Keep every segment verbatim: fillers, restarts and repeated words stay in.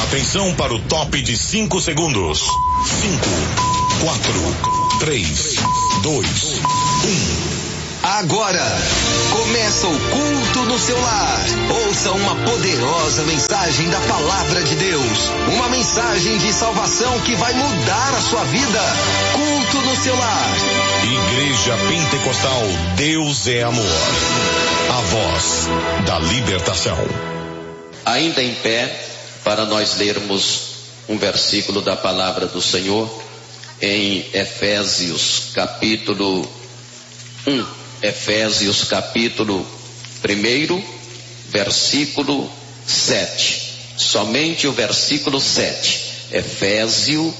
Atenção para o top de cinco segundos. Cinco, quatro, três, dois, um. Agora começa o culto no seu lar. Ouça uma poderosa mensagem da palavra de Deus. Uma mensagem de salvação que vai mudar a sua vida. Culto no seu lar. Igreja Pentecostal Deus é Amor. A voz da libertação. Ainda em pé, para nós lermos um versículo da palavra do Senhor em Efésios capítulo um. Efésios capítulo um, versículo sete. Somente o versículo sete. Efésio,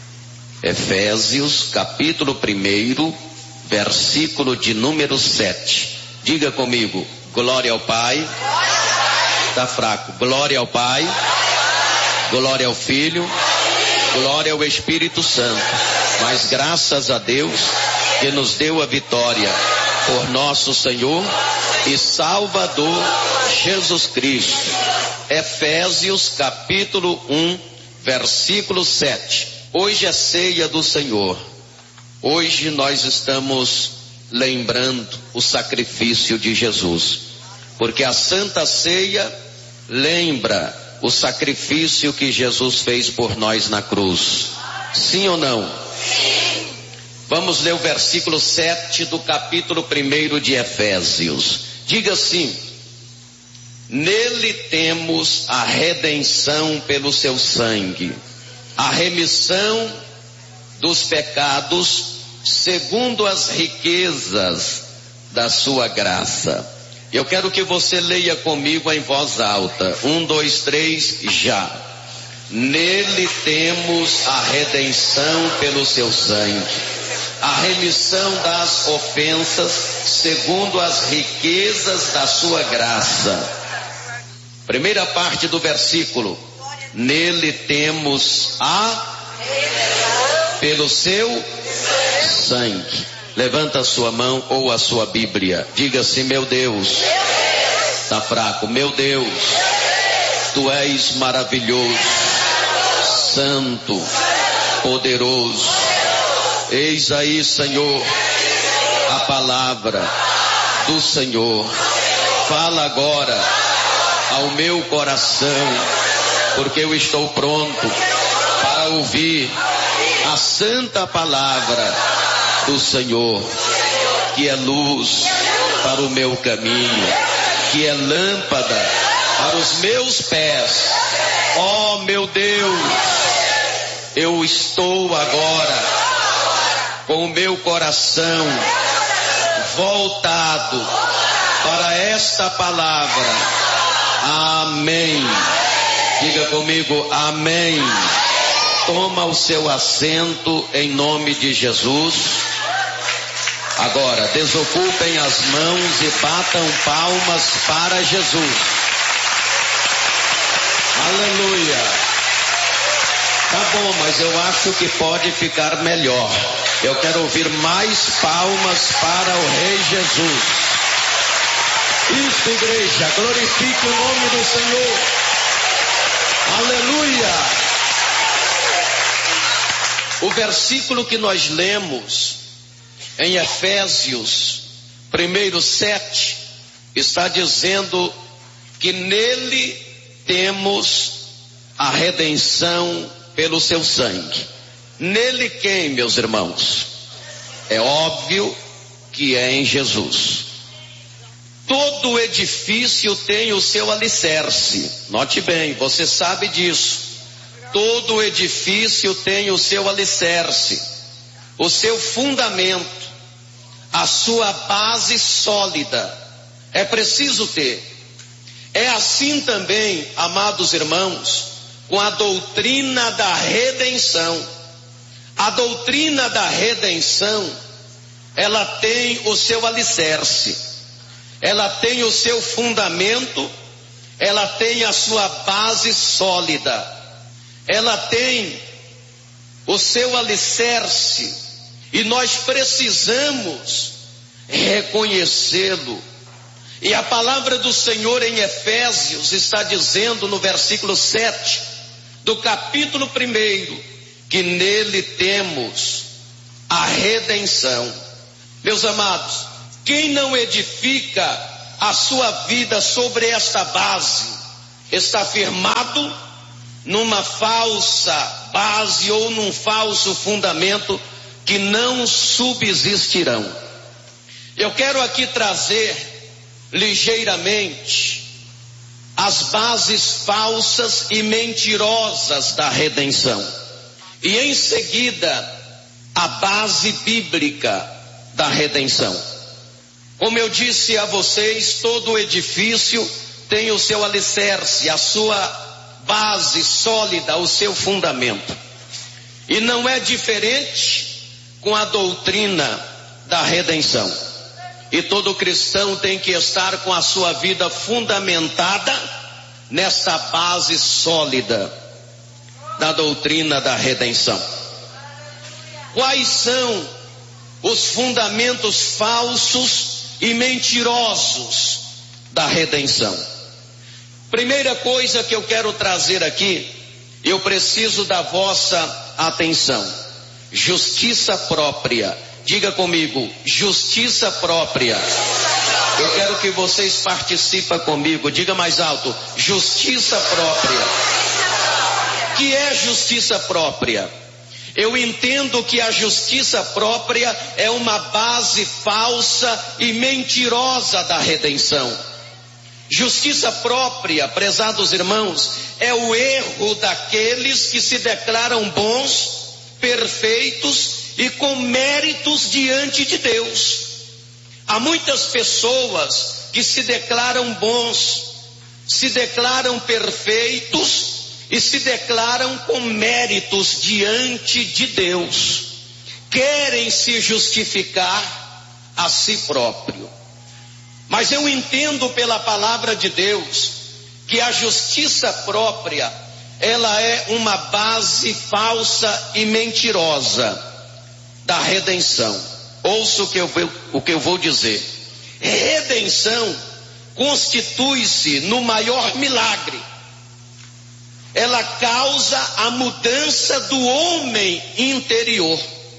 Efésios capítulo um, versículo de número sete. Diga comigo, glória ao Pai. Está fraco. Glória ao Pai. Glória ao Filho. Glória ao Espírito Santo. Mas graças a Deus que nos deu a vitória por nosso Senhor e Salvador Jesus Cristo. Efésios capítulo um, versículo sete. Hoje é ceia do Senhor. Hoje nós estamos lembrando o sacrifício de Jesus, porque a Santa Ceia lembra o sacrifício que Jesus fez por nós na cruz. Sim ou não? Sim. Vamos ler o versículo sete do capítulo um de Efésios. Diga assim: nele temos a redenção pelo seu sangue, a remissão dos pecados, segundo as riquezas da sua graça. Eu quero que você leia comigo em voz alta. Um, dois, três, já. Nele temos a redenção pelo seu sangue, a remissão das ofensas, segundo as riquezas da sua graça. Primeira parte do versículo. Nele temos a pelo seu sangue. Levanta a sua mão ou a sua Bíblia. Diga assim: meu Deus. Está fraco. Meu Deus, tu és maravilhoso, santo, poderoso. Eis aí, Senhor, a palavra do Senhor. Fala agora ao meu coração, porque eu estou pronto para ouvir a santa palavra do Senhor, que é luz para o meu caminho, que é lâmpada para os meus pés. Oh, meu Deus, eu estou agora com o meu coração voltado para esta palavra. Amém. Diga comigo, amém. Toma o seu assento em nome de Jesus. Agora, desocupem as mãos e batam palmas para Jesus. Aleluia. Tá bom, mas eu acho que pode ficar melhor. Eu quero ouvir mais palmas para o Rei Jesus. Isso, igreja, glorifique o nome do Senhor. Aleluia. O versículo que nós lemos em Efésios um, sete, está dizendo que nele temos a redenção pelo seu sangue. Nele quem, meus irmãos? É óbvio que é em Jesus. Todo edifício tem o seu alicerce. Note bem, você sabe disso. Todo edifício tem o seu alicerce, o seu fundamento, a sua base sólida. É preciso ter. É assim também, amados irmãos, com a doutrina da redenção. A doutrina da redenção, ela tem o seu alicerce, ela tem o seu fundamento, ela tem a sua base sólida, ela tem o seu alicerce, e nós precisamos reconhecê-lo. E a palavra do Senhor em Efésios está dizendo no versículo sete, do capítulo primeiro, que nele temos a redenção. Meus amados, quem não edifica a sua vida sobre esta base, está firmado numa falsa base ou num falso fundamento que não subsistirão. Eu quero aqui trazer ligeiramente as bases falsas e mentirosas da redenção. E em seguida, a base bíblica da redenção. Como eu disse a vocês, todo edifício tem o seu alicerce, a sua base sólida, o seu fundamento. E não é diferente com a doutrina da redenção. E todo cristão tem que estar com a sua vida fundamentada nesta base sólida da doutrina da redenção. Quais são os fundamentos falsos e mentirosos da redenção? Primeira coisa que eu quero trazer aqui, eu preciso da vossa atenção: justiça própria. Diga comigo, justiça própria. Eu quero que vocês participem comigo. Diga mais alto, justiça própria. O que é justiça própria? Eu entendo que a justiça própria é uma base falsa e mentirosa da redenção. Justiça própria, prezados irmãos, é o erro daqueles que se declaram bons, perfeitos e com méritos diante de Deus. Há muitas pessoas que se declaram bons, se declaram perfeitos e se declaram com méritos diante de Deus. Querem se justificar a si próprio. Mas eu entendo pela palavra de Deus que a justiça própria, ela é uma base falsa e mentirosa da redenção. Ouça o que eu vou, o que eu vou dizer. Redenção constitui-se no maior milagre. Ela causa a mudança do homem interior.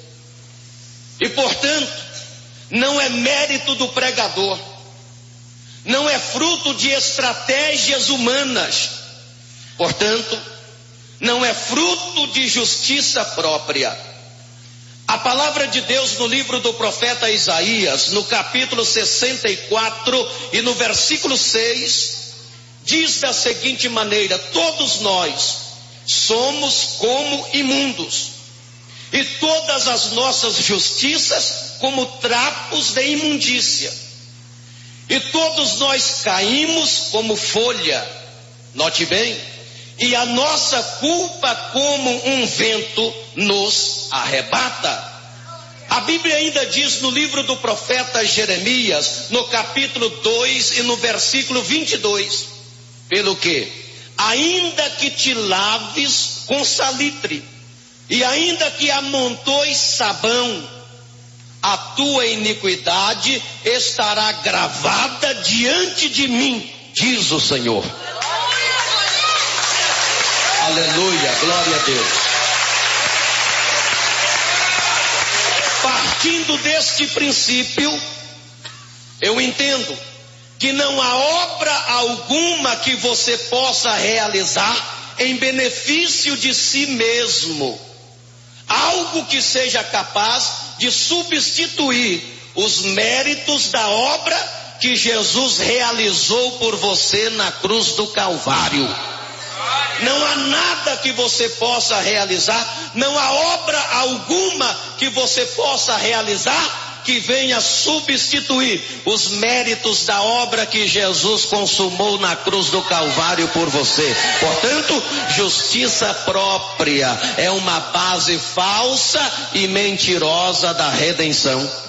E portanto, não é mérito do pregador, não é fruto de estratégias humanas. Portanto, não é fruto de justiça própria. A palavra de Deus no livro do profeta Isaías, no capítulo sessenta e quatro e no versículo seis, diz da seguinte maneira: todos nós somos como imundos, e todas as nossas justiças como trapos de imundícia, e todos nós caímos como folha, note bem, e a nossa culpa como um vento nos arrebata. A Bíblia ainda diz no livro do profeta Jeremias, no capítulo dois e no versículo vinte e dois, pelo que, ainda que te laves com salitre, e ainda que amontoes sabão, a tua iniquidade estará gravada diante de mim, diz o Senhor. Aleluia, glória a Deus. Partindo deste princípio, eu entendo que não há obra alguma que você possa realizar em benefício de si mesmo, algo que seja capaz de substituir os méritos da obra que Jesus realizou por você na cruz do Calvário. Não há nada que você possa realizar, não há obra alguma que você possa realizar que venha substituir os méritos da obra que Jesus consumou na cruz do Calvário por você. Portanto, justiça própria é uma base falsa e mentirosa da redenção.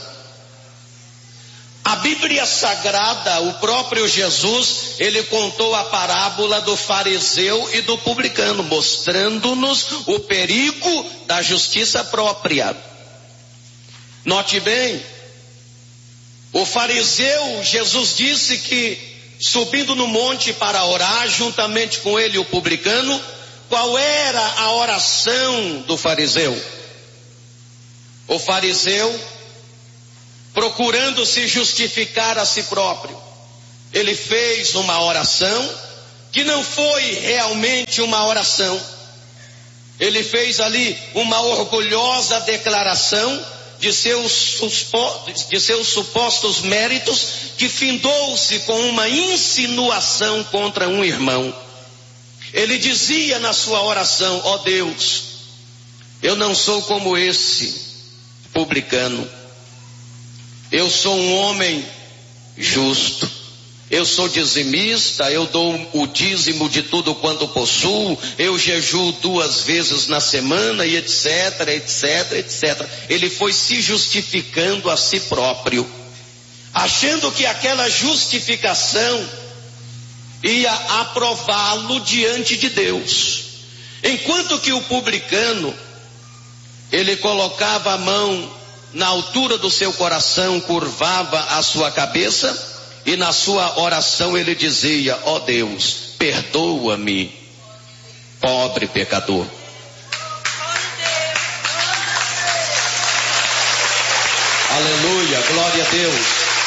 A Bíblia Sagrada, o próprio Jesus, ele contou a parábola do fariseu e do publicano, mostrando-nos o perigo da justiça própria. Note bem, o fariseu, Jesus disse que subindo no monte para orar, juntamente com ele o publicano, qual era a oração do fariseu? O fariseu, procurando se justificar a si próprio, ele fez uma oração que não foi realmente uma oração. Ele fez ali uma orgulhosa declaração de seus, de seus supostos méritos, que findou-se com uma insinuação contra um irmão. Ele dizia na sua oração: ó Deus, eu não sou como esse publicano, eu sou um homem justo, eu sou dizimista, eu dou o dízimo de tudo quanto possuo, eu jejuo duas vezes na semana e etc, etc, etcétera. Ele foi se justificando a si próprio, achando que aquela justificação ia aprová-lo diante de Deus. Enquanto que o publicano, ele colocava a mão na altura do seu coração, curvava a sua cabeça, e na sua oração ele dizia: ó Deus, perdoa-me, pobre pecador. Aleluia, glória a Deus.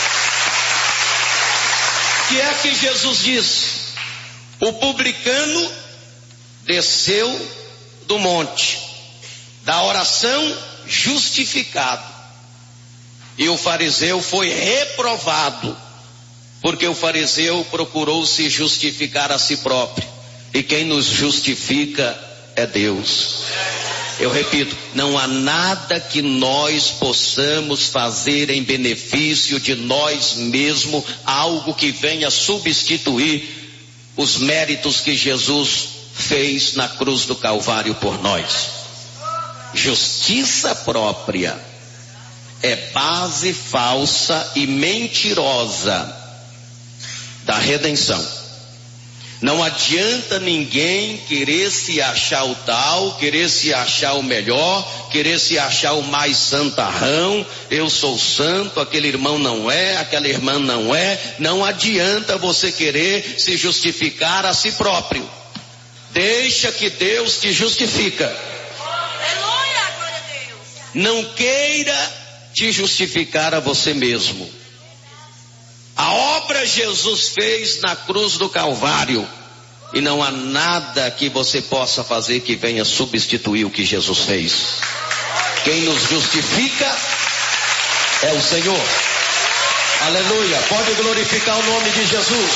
O que é que Jesus disse? O publicano desceu do monte da oração justificado, e o fariseu foi reprovado, porque o fariseu procurou se justificar a si próprio, e quem nos justifica é Deus. Eu repito, não há nada que nós possamos fazer em benefício de nós mesmos, algo que venha substituir os méritos que Jesus fez na cruz do Calvário por nós. Justiça própria é base falsa e mentirosa da redenção. Não adianta ninguém querer se achar o tal, querer se achar o melhor, querer se achar o mais santarrão. Eu sou santo, aquele irmão não é, aquela irmã não é. Não adianta você querer se justificar a si próprio. Deixa que Deus te justifica. Aleluia, glória a Deus. Não queira te justificar a você mesmo. A obra Jesus fez na cruz do Calvário, e não há nada que você possa fazer que venha substituir o que Jesus fez. Quem nos justifica é o Senhor. Aleluia, pode glorificar o nome de Jesus.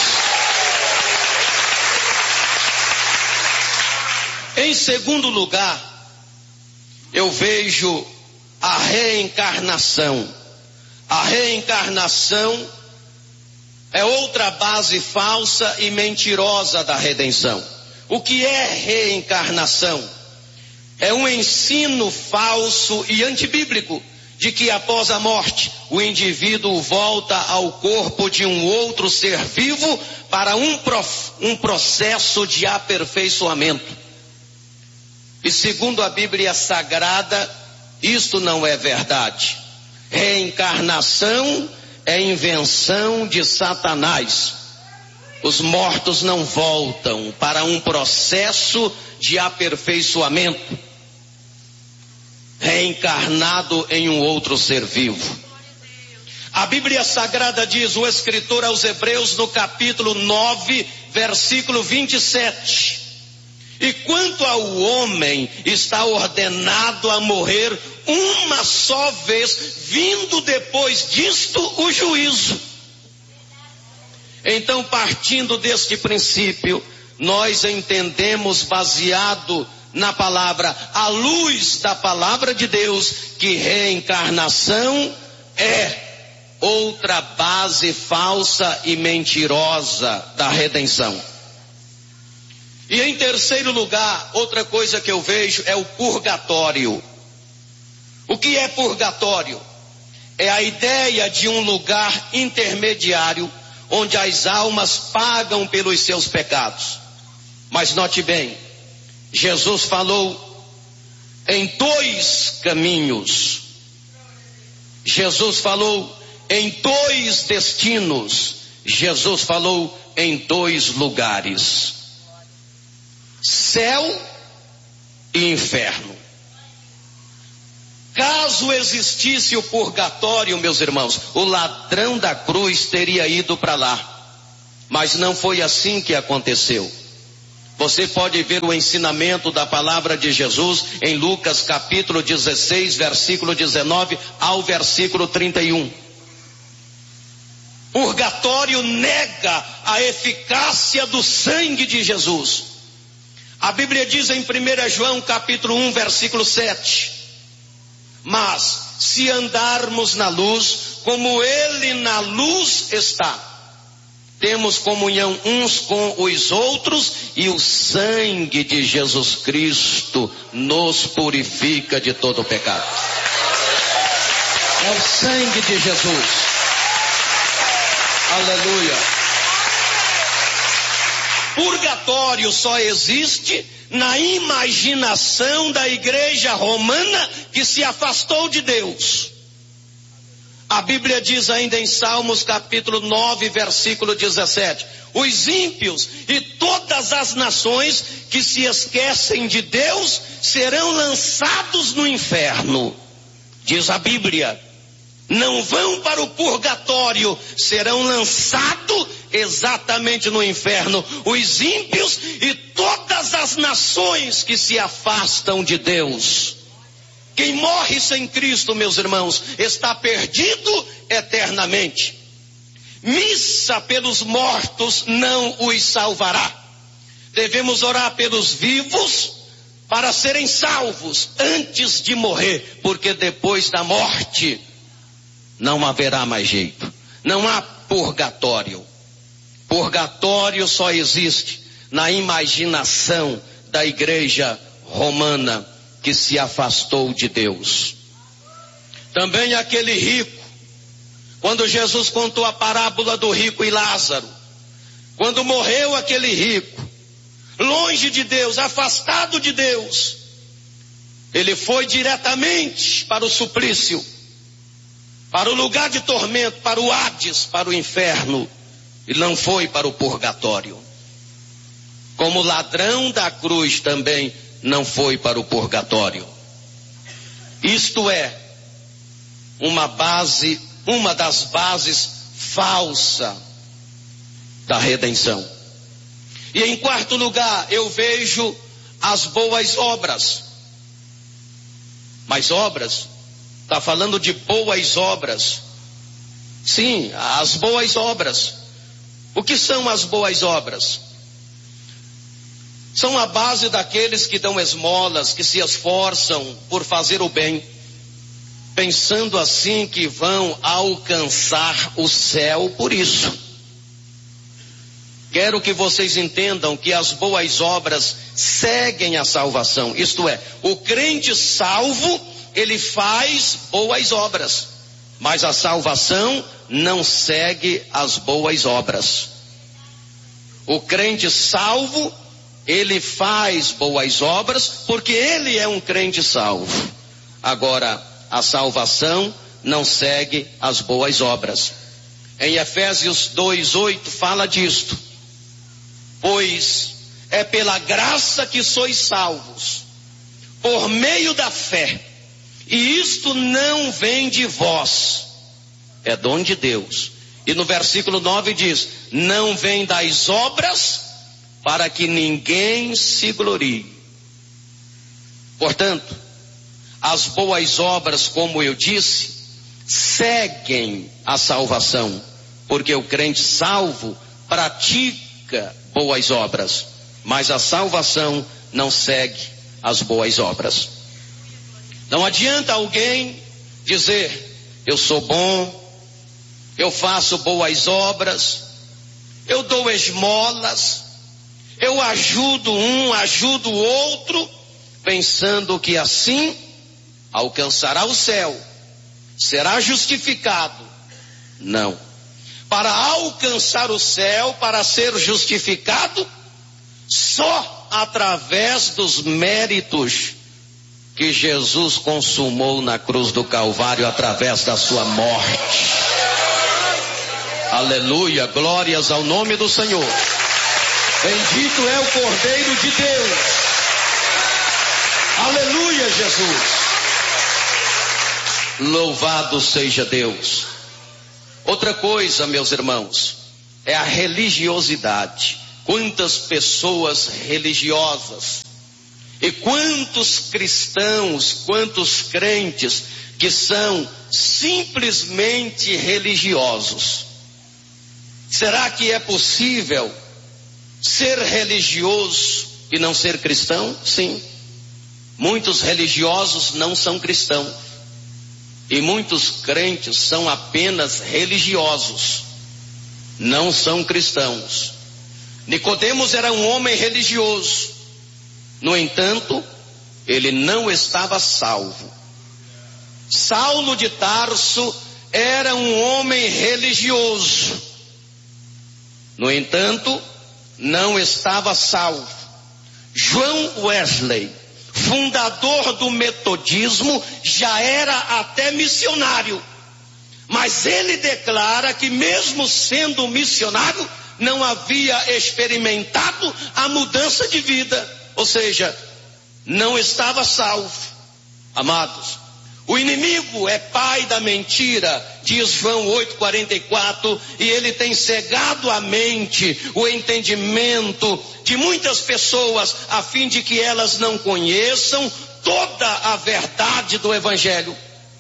Em segundo lugar, eu vejo a reencarnação. A reencarnação é outra base falsa e mentirosa da redenção. O que é reencarnação? É um ensino falso e antibíblico de que após a morte o indivíduo volta ao corpo de um outro ser vivo para um, prof, um processo de aperfeiçoamento. E segundo a Bíblia Sagrada, isto não é verdade. Reencarnação é invenção de Satanás. Os mortos não voltam para um processo de aperfeiçoamento, reencarnado em um outro ser vivo. A Bíblia Sagrada diz, o escritor aos Hebreus, no capítulo nove, versículo vinte e sete: e quanto ao homem, está ordenado a morrer uma só vez, vindo depois disto o juízo. Então, partindo deste princípio, nós entendemos, baseado na palavra, à luz da palavra de Deus, que reencarnação é outra base falsa e mentirosa da redenção. E em terceiro lugar, outra coisa que eu vejo é o purgatório. O que é purgatório? É a ideia de um lugar intermediário onde as almas pagam pelos seus pecados. Mas note bem, Jesus falou em dois caminhos. Jesus falou em dois destinos. Jesus falou em dois lugares: céu e inferno. Caso existisse o purgatório, meus irmãos, o ladrão da cruz teria ido para lá. Mas não foi assim que aconteceu. Você pode ver o ensinamento da palavra de Jesus em Lucas capítulo dezesseis, versículo dezenove ao versículo trinta e um. Purgatório nega a eficácia do sangue de Jesus. A Bíblia diz em primeiro João capítulo um, versículo sete. Mas se andarmos na luz, como ele na luz está, temos comunhão uns com os outros, e o sangue de Jesus Cristo nos purifica de todo o pecado. É o sangue de Jesus. Aleluia. Purgatório só existe na imaginação da igreja romana que se afastou de Deus. A Bíblia diz ainda em Salmos capítulo nove, versículo dezessete: os ímpios e todas as nações que se esquecem de Deus serão lançados no inferno. Diz a Bíblia, não vão para o purgatório, serão lançados exatamente no inferno. Os ímpios e todas as nações que se afastam de Deus. Quem morre sem Cristo, meus irmãos, está perdido eternamente. Missa pelos mortos não os salvará. Devemos orar pelos vivos para serem salvos antes de morrer, porque depois da morte não haverá mais jeito. Não há purgatório. Purgatório só existe na imaginação da igreja romana que se afastou de Deus. Também aquele rico, quando Jesus contou a parábola do rico e Lázaro, quando morreu aquele rico, longe de Deus, afastado de Deus, ele foi diretamente para o suplício, para o lugar de tormento, para o Hades, para o inferno, e não foi para o purgatório. Como ladrão da cruz também não foi para o purgatório. Isto é uma base, uma das bases falsa da redenção. E em quarto lugar, eu vejo as boas obras. Mas obras, está falando de boas obras. Sim, as boas obras. O que são as boas obras? São a base daqueles que dão esmolas, que se esforçam por fazer o bem, pensando assim que vão alcançar o céu por isso. Quero que vocês entendam que as boas obras seguem a salvação. Isto é, o crente salvo, ele faz boas obras, mas a salvação não segue as boas obras. O crente salvo, ele faz boas obras porque ele é um crente salvo. Agora, a salvação não segue as boas obras. Em Efésios dois, oito fala disto. Pois é pela graça que sois salvos, por meio da fé. E isto não vem de vós, é dom de Deus. E no versículo nove diz, não vem das obras, para que ninguém se glorie. Portanto, as boas obras, como eu disse, seguem a salvação, porque o crente salvo pratica boas obras, mas a salvação não segue as boas obras. Não adianta alguém dizer, eu sou bom, eu faço boas obras, eu dou esmolas, eu ajudo um, ajudo o outro, pensando que assim alcançará o céu, será justificado. Não. Para alcançar o céu, para ser justificado, só através dos méritos que Jesus consumou na cruz do Calvário, através da sua morte. Aleluia, glórias ao nome do Senhor. Bendito é o Cordeiro de Deus Jesus. Louvado seja Deus. Outra coisa, meus irmãos, é a religiosidade. Quantas pessoas religiosas e quantos cristãos, quantos crentes que são simplesmente religiosos. Será que é possível ser religioso e não ser cristão? Sim. Muitos religiosos não são cristãos. E muitos crentes são apenas religiosos. Não são cristãos. Nicodemos era um homem religioso. No entanto, ele não estava salvo. Saulo de Tarso era um homem religioso. No entanto, não estava salvo. João Wesley, fundador do metodismo, já era até missionário. Mas ele declara que mesmo sendo missionário, não havia experimentado a mudança de vida. Ou seja, não estava salvo. Amados, o inimigo é pai da mentira, diz João oito, quarenta e quatro, e ele tem cegado a mente, o entendimento de muitas pessoas, a fim de que elas não conheçam toda a verdade do Evangelho.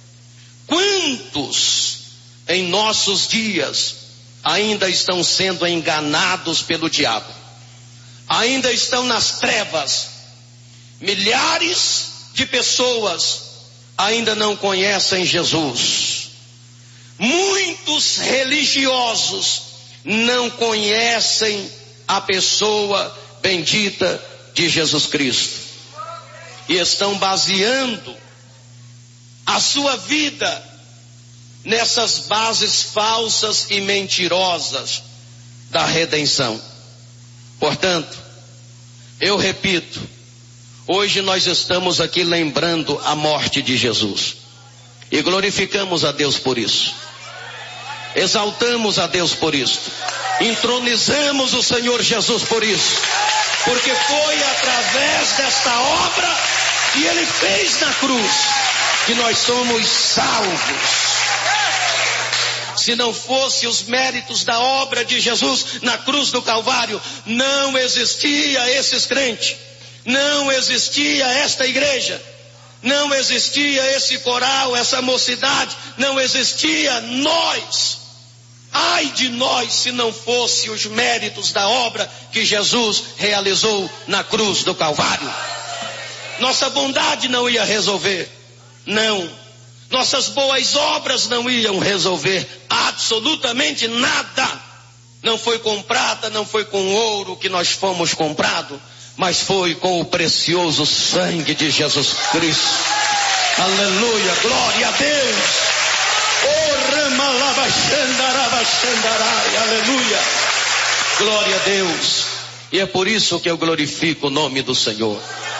Quantos em nossos dias ainda estão sendo enganados pelo diabo? Ainda estão nas trevas. Milhares de pessoas ainda não conhecem Jesus. Muitos religiosos não conhecem a pessoa bendita de Jesus Cristo. E estão baseando a sua vida nessas bases falsas e mentirosas da redenção. Portanto, eu repito, hoje nós estamos aqui lembrando a morte de Jesus. E glorificamos a Deus por isso. Exaltamos a Deus por isso. Entronizamos o Senhor Jesus por isso. Porque foi através desta obra que Ele fez na cruz que nós somos salvos. Se não fosse os méritos da obra de Jesus na cruz do Calvário, não existia esses crentes, não existia esta igreja, não existia esse coral, essa mocidade, não existia nós. Ai de nós se não fosse os méritos da obra que Jesus realizou na cruz do Calvário. Nossa bondade não ia resolver, não. Nossas boas obras não iam resolver absolutamente nada. Não foi com prata, não foi com ouro que nós fomos comprados, mas foi com o precioso sangue de Jesus Cristo. Aleluia, glória a Deus. Oh, ramalabashandarabaxandarai, aleluia. Glória a Deus. E é por isso que eu glorifico o nome do Senhor.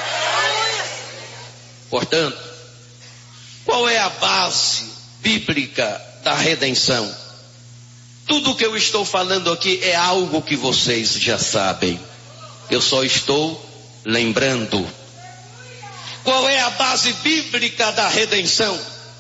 Portanto, qual é a base bíblica da redenção? Tudo o que eu estou falando aqui é algo que vocês já sabem. Eu só estou lembrando. Qual é a base bíblica da redenção?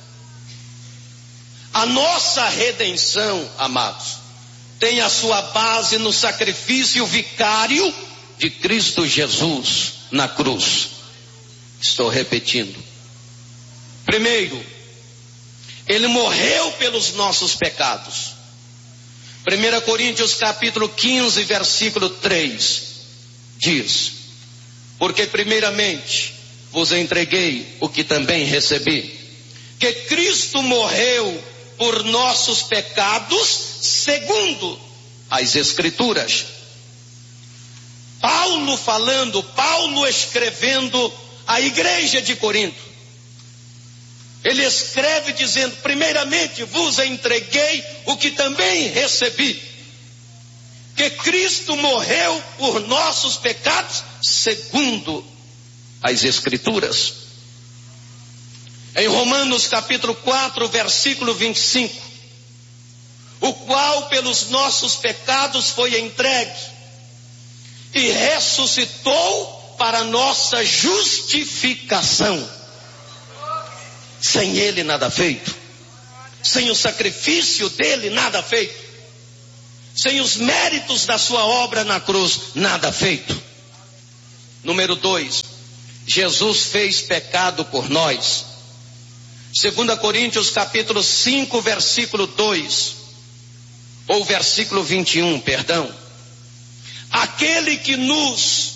A nossa redenção, amados, tem a sua base no sacrifício vicário de Cristo Jesus na cruz. Estou repetindo. Primeiro, Ele morreu pelos nossos pecados. primeira Coríntios capítulo quinze, versículo três, diz: porque primeiramente vos entreguei o que também recebi, que Cristo morreu por nossos pecados, segundo as Escrituras. Paulo falando, Paulo escrevendo à igreja de Corinto. Ele escreve dizendo: primeiramente vos entreguei o que também recebi, que Cristo morreu por nossos pecados, segundo as Escrituras. Em Romanos capítulo quatro, versículo vinte e cinco, o qual pelos nossos pecados foi entregue e ressuscitou para nossa justificação. Sem ele nada feito. Sem o sacrifício dele nada feito. Sem os méritos da sua obra na cruz nada feito. Número dois, Jesus fez pecado por nós. Segunda Coríntios capítulo cinco, versículo dois, ou versículo vinte e um, perdão. Aquele que nos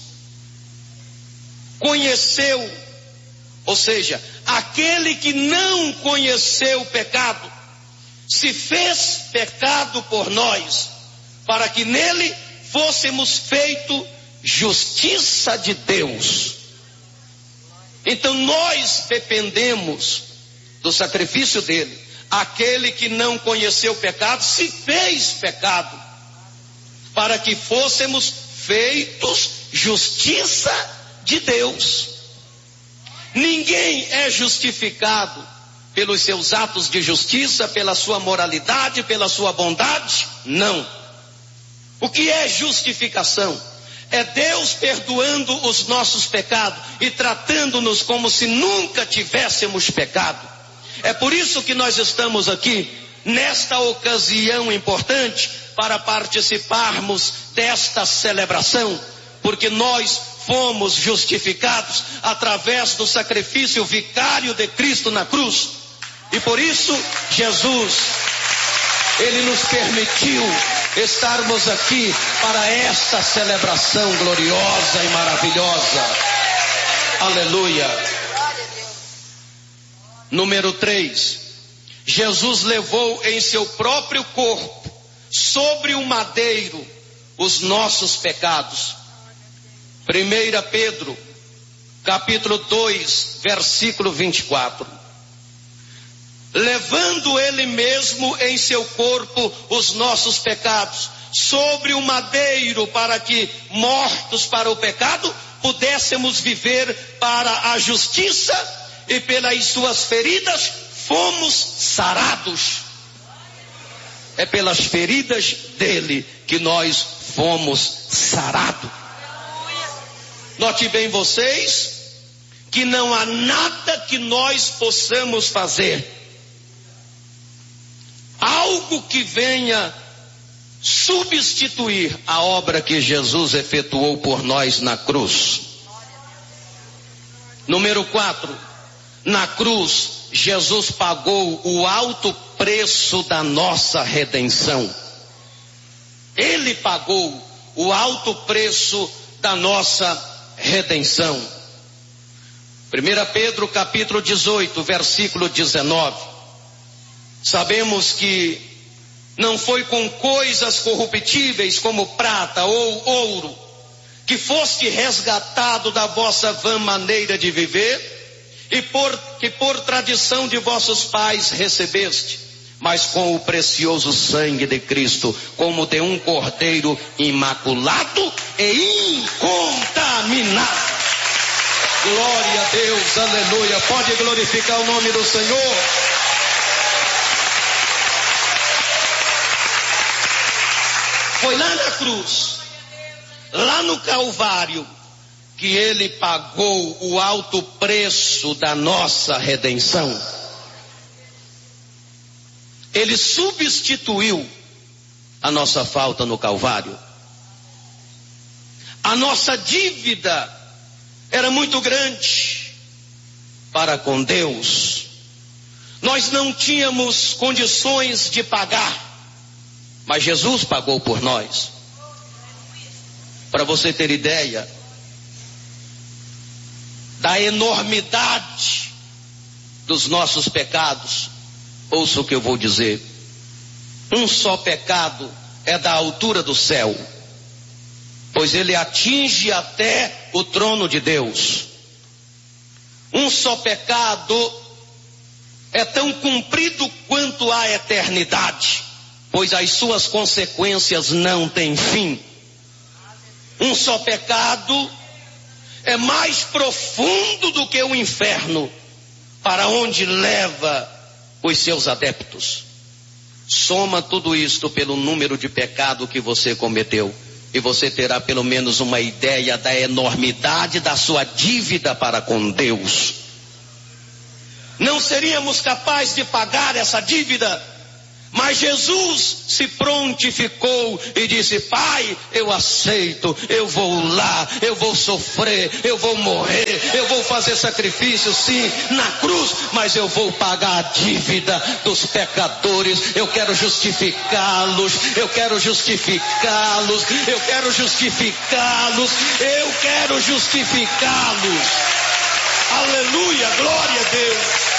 conheceu, ou seja, aquele que não conheceu o pecado, se fez pecado por nós, para que nele fôssemos feito justiça de Deus. Então nós dependemos do sacrifício dele. Aquele que não conheceu o pecado se fez pecado, para que fôssemos feitos justiça de Deus. Ninguém é justificado pelos seus atos de justiça, pela sua moralidade, pela sua bondade. Não. O que é justificação? É Deus perdoando os nossos pecados e tratando-nos como se nunca tivéssemos pecado. É por isso que nós estamos aqui, nesta ocasião importante, para participarmos desta celebração, porque nós fomos justificados através do sacrifício vicário de Cristo na cruz. E por isso, Jesus, ele nos permitiu estarmos aqui para esta celebração gloriosa e maravilhosa. Aleluia. Número três, Jesus levou em seu próprio corpo, sobre o madeiro, os nossos pecados. Primeira Pedro, capítulo dois, versículo vinte e quatro. Levando ele mesmo em seu corpo os nossos pecados, sobre o madeiro, para que, mortos para o pecado, pudéssemos viver para a justiça, e pelas suas feridas fomos sarados. É pelas feridas dele que nós fomos sarados. Note bem vocês, que não há nada que nós possamos fazer, algo que venha substituir a obra que Jesus efetuou por nós na cruz. Número quatro, na cruz, Jesus pagou o alto preço da nossa redenção. Ele pagou o alto preço da nossa redenção. Primeira Pedro capítulo dezoito, versículo dezenove. Sabemos que não foi com coisas corruptíveis como prata ou ouro que foste resgatado da vossa vã maneira de viver, e por, que por tradição de vossos pais recebeste, mas com o precioso sangue de Cristo, como de um cordeiro imaculado e incontaminado. Glória a Deus, aleluia. Pode glorificar o nome do Senhor. Foi lá na cruz, lá no Calvário, que ele pagou o alto preço da nossa redenção. Ele substituiu a nossa falta no Calvário. A nossa dívida era muito grande para com Deus. Nós não tínhamos condições de pagar, mas Jesus pagou por nós. Para você ter ideia da enormidade dos nossos pecados, ouça o que eu vou dizer. Um só pecado é da altura do céu, pois ele atinge até o trono de Deus. Um só pecado é tão comprido quanto a eternidade, pois as suas consequências não têm fim. Um só pecado é mais profundo do que o inferno, para onde leva os seus adeptos. Soma tudo isto pelo número de pecado que você cometeu, e você terá pelo menos uma ideia da enormidade da sua dívida para com Deus. não seríamos capazes de pagar essa dívida. Mas Jesus se prontificou e disse: Pai, eu aceito, eu vou lá, eu vou sofrer, eu vou morrer, eu vou fazer sacrifício sim, na cruz, mas eu vou pagar a dívida dos pecadores. Eu quero justificá-los, eu quero justificá-los, eu quero justificá-los, eu quero justificá-los. Aleluia, glória a Deus.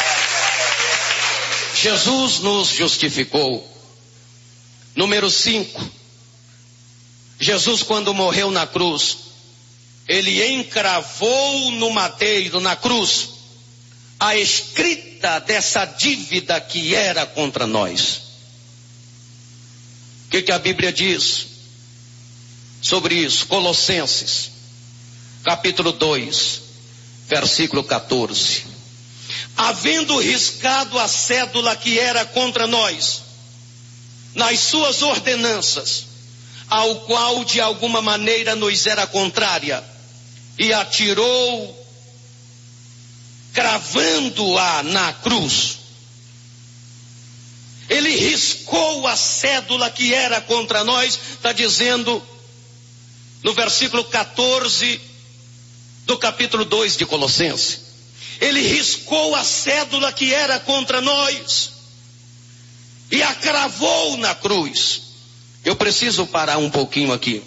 Jesus nos justificou. Número cinco. Jesus, quando morreu na cruz, ele encravou no madeiro, na cruz, a escrita dessa dívida que era contra nós. O que, que a Bíblia diz sobre isso? Colossenses, capítulo dois, versículo quatorze. Havendo riscado a cédula que era contra nós, nas suas ordenanças, ao qual de alguma maneira nos era contrária, e atirou, cravando-a na cruz. Ele riscou a cédula que era contra nós, está dizendo no versículo quatorze do capítulo dois de Colossenses. Ele riscou a cédula que era contra nós e a cravou na cruz. Eu preciso parar um pouquinho aqui.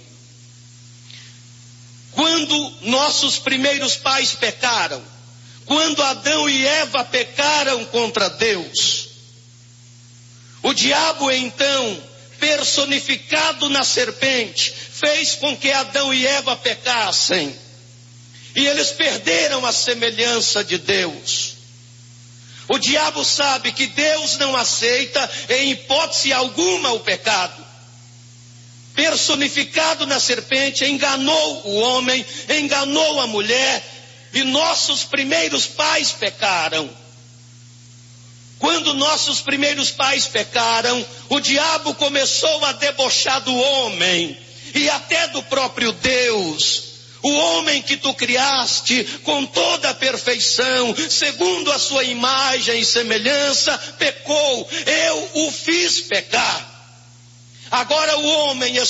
Quando nossos primeiros pais pecaram, quando Adão e Eva pecaram contra Deus, o diabo então, personificado na serpente, fez com que Adão e Eva pecassem. E eles perderam a semelhança de Deus. O diabo sabe que Deus não aceita em hipótese alguma o pecado. Personificado na serpente, enganou o homem, enganou a mulher, e nossos primeiros pais pecaram. Quando nossos primeiros pais pecaram, o diabo começou a debochar do homem e até do próprio Deus. O homem que tu criaste com toda a perfeição, segundo a sua imagem e semelhança, pecou. Eu o fiz pecar. Agora o homem